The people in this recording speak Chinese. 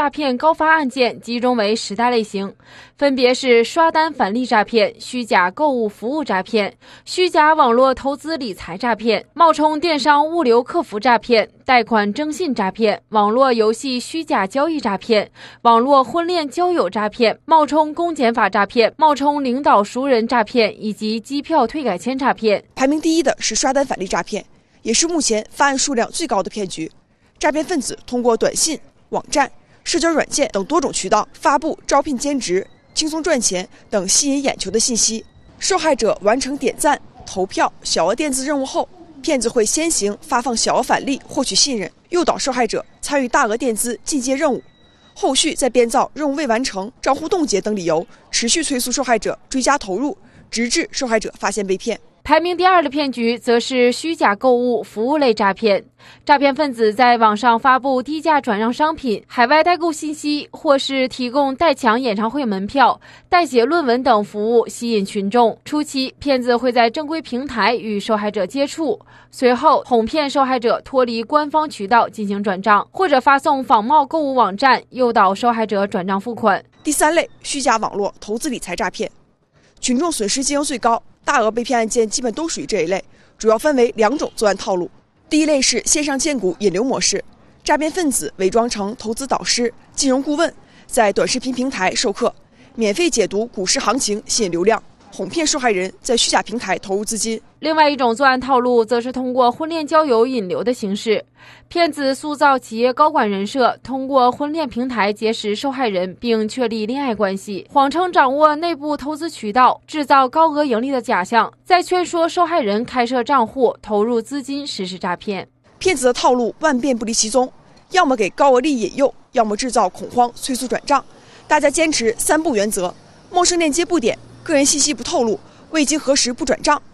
诈骗高发案件集中为10大类型，分别是刷单返利诈骗、虚假购物服务诈骗、虚假网络投资理财诈骗、冒充电商物流客服诈骗、贷款征信诈骗、网络游戏虚假交易诈骗、网络婚恋交友诈骗、冒充公检法诈骗、冒充领导熟人诈骗以及机票退改签诈骗。 排名第一的是刷单返利诈骗，也是目前发案数量最高的骗局。诈骗分子通过短信、网站、社交软件等多种渠道发布招聘兼职、轻松赚钱等吸引眼球的信息。受害者完成点赞、投票、小额垫资任务后，骗子会先行发放小额返利获取信任，诱导受害者参与大额垫资进阶任务，后续再编造任务未完成、账户冻结等理由，持续催促受害者追加投入，直至受害者发现被骗。 排名第二的骗局则是虚假购物服务类诈骗。诈骗分子在网上发布低价转让商品、海外代购信息，或是提供代抢演唱会门票、代写论文等服务，吸引群众。初期，骗子会在正规平台与受害者接触，随后哄骗受害者脱离官方渠道进行转账，或者发送仿冒购物网站，诱导受害者转账付款。 第三类，虚假网络投资理财诈骗，群众损失金额最高，大额被骗案件基本都属于这一类，主要分为2种作案套路。第一类是线上荐股引流模式，诈骗分子伪装成投资导师、金融顾问，在短视频平台授课，免费解读股市行情，吸引流量，哄骗受害人在虚假平台投入资金。 另外一种作案套路则是通过婚恋交友引流的形式，骗子塑造企业高管人设，通过婚恋平台结识受害人并确立恋爱关系，谎称掌握内部投资渠道，制造高额盈利的假象，再劝说受害人开设账户投入资金实施诈骗。 骗子的套路万变不离其宗，要么给高额利益引诱，要么制造恐慌催促转账。大家坚持3不原则：陌生链接不点，个人信息不透露，未经核实不转账。